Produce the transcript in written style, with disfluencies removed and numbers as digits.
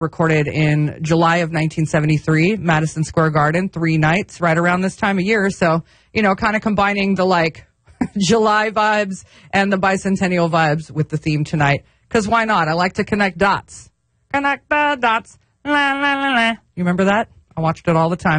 recorded in July of 1973, Madison Square Garden, 3 nights, right around this time of year. So, kind of combining the July vibes and the bicentennial vibes with the theme tonight. Because why not? I like to connect dots. Connect the dots. La, la, la, la. You remember that? I watched it all the time.